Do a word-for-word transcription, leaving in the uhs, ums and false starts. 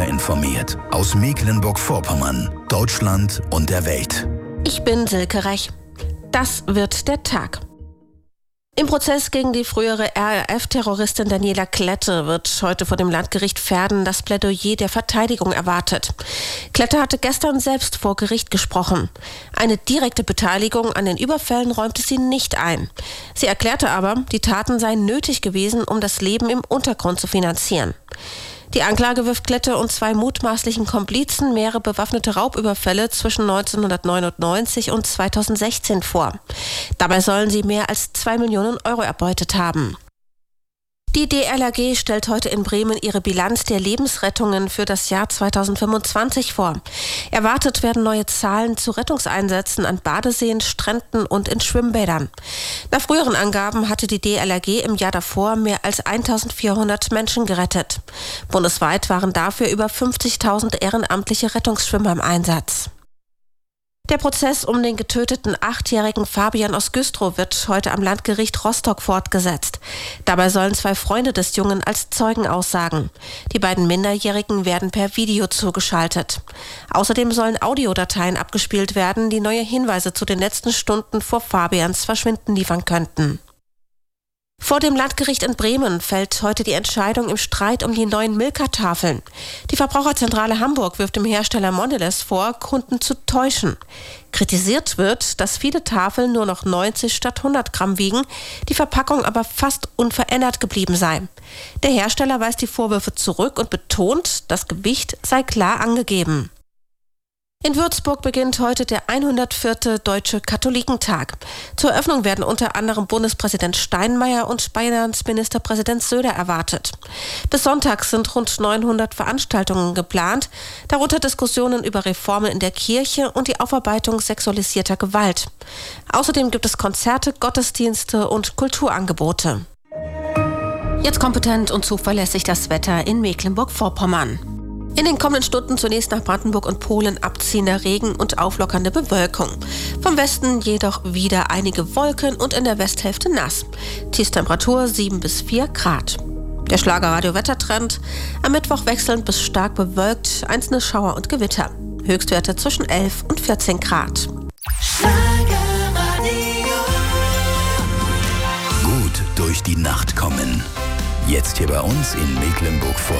Besser informiert aus Mecklenburg-Vorpommern, Deutschland und der Welt. Ich bin Silke Rech. Das wird der Tag. Im Prozess gegen die frühere R A F-Terroristin Daniela Klette wird heute vor dem Landgericht Verden das Plädoyer der Verteidigung erwartet. Klette hatte gestern selbst vor Gericht gesprochen. Eine direkte Beteiligung an den Überfällen räumte sie nicht ein. Sie erklärte aber, die Taten seien nötig gewesen, um das Leben im Untergrund zu finanzieren. Die Anklage wirft Klette und zwei mutmaßlichen Komplizen mehrere bewaffnete Raubüberfälle zwischen neunzehnhundertneunundneunzig und zweitausendsechzehn vor. Dabei sollen sie mehr als zwei Millionen Euro erbeutet haben. Die D L R G stellt heute in Bremen ihre Bilanz der Lebensrettungen für das Jahr zweitausendfünfundzwanzig vor. Erwartet werden neue Zahlen zu Rettungseinsätzen an Badeseen, Stränden und in Schwimmbädern. Nach früheren Angaben hatte die D L R G im Jahr davor mehr als eintausendvierhundert Menschen gerettet. Bundesweit waren dafür über fünfzigtausend ehrenamtliche Rettungsschwimmer im Einsatz. Der Prozess um den getöteten achtjährigen Fabian aus Güstrow wird heute am Landgericht Rostock fortgesetzt. Dabei sollen zwei Freunde des Jungen als Zeugen aussagen. Die beiden Minderjährigen werden per Video zugeschaltet. Außerdem sollen Audiodateien abgespielt werden, die neue Hinweise zu den letzten Stunden vor Fabians Verschwinden liefern könnten. Vor dem Landgericht in Bremen fällt heute die Entscheidung im Streit um die neuen Milka-Tafeln. Die Verbraucherzentrale Hamburg wirft dem Hersteller Mondelez vor, Kunden zu täuschen. Kritisiert wird, dass viele Tafeln nur noch neunzig statt hundert Gramm wiegen, die Verpackung aber fast unverändert geblieben sei. Der Hersteller weist die Vorwürfe zurück und betont, das Gewicht sei klar angegeben. In Würzburg beginnt heute der hundertvierte Deutsche Katholikentag. Zur Eröffnung werden unter anderem Bundespräsident Steinmeier und Bayerns Ministerpräsident Söder erwartet. Bis Sonntag sind rund neunhundert Veranstaltungen geplant, darunter Diskussionen über Reformen in der Kirche und die Aufarbeitung sexualisierter Gewalt. Außerdem gibt es Konzerte, Gottesdienste und Kulturangebote. Jetzt kompetent und zuverlässig das Wetter in Mecklenburg-Vorpommern. In den kommenden Stunden zunächst nach Brandenburg und Polen abziehender Regen und auflockernde Bewölkung. Vom Westen jedoch wieder einige Wolken und in der Westhälfte nass. Tiefstemperatur sieben bis vier Grad. Der Schlagerradio-Wettertrend: am Mittwoch wechselnd bis stark bewölkt, einzelne Schauer und Gewitter. Höchstwerte zwischen elf und vierzehn Grad. Gut durch die Nacht kommen. Jetzt hier bei uns in Mecklenburg-Vorpommern.